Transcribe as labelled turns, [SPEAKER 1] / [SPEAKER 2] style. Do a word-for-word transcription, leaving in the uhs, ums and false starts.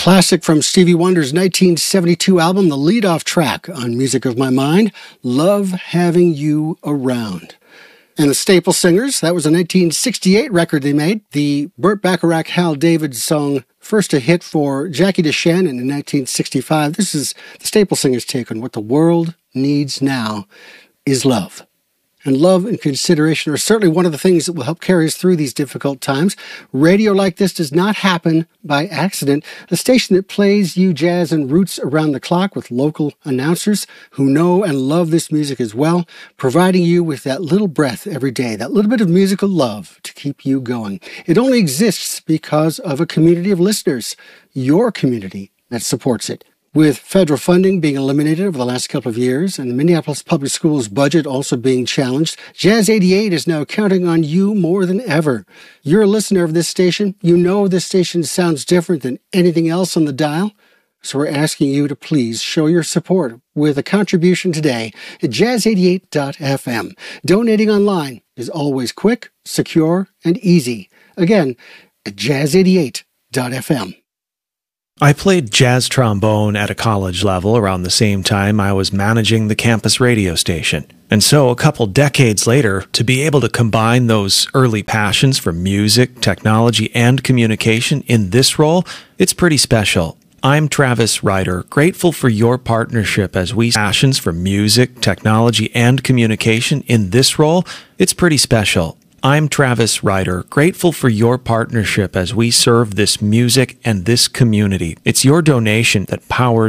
[SPEAKER 1] classic from Stevie Wonder's nineteen seventy-two album, the lead-off track on Music of My Mind, Love Having You Around. And the Staple Singers, that was a nineteen sixty-eight record they made. The Burt Bacharach, Hal David song, first a hit for Jackie DeShannon in nineteen sixty-five. This is the Staple Singers' take on what the world needs now is love. And love and consideration are certainly one of the things that will help carry us through these difficult times. Radio like this does not happen by accident. A station that plays you jazz and roots around the clock with local announcers who know and love this music as well, providing you with that little breath every day, that little bit of musical love to keep you going. It only exists because of a community of listeners, your community, that supports it. With federal funding being eliminated over the last couple of years and the Minneapolis Public Schools budget also being challenged, Jazz eighty-eight is now counting on you more than ever. You're a listener of this station. You know this station sounds different than anything else on the dial. So we're asking you to please show your support with a contribution today at jazz eighty-eight dot f m. Donating online is always quick, secure, and easy. Again, at jazz eighty-eight dot f m.
[SPEAKER 2] I played jazz trombone at a college level around the same time I was managing the campus radio station. And so a couple decades later, to be able to combine those early passions for music, technology, and communication in this role, it's pretty special. I'm Travis Ryder, grateful for your partnership as we passions for music, technology, and communication in this role, it's pretty special. I'm Travis Ryder, grateful for your partnership as we serve this music and this community. It's your donation that powers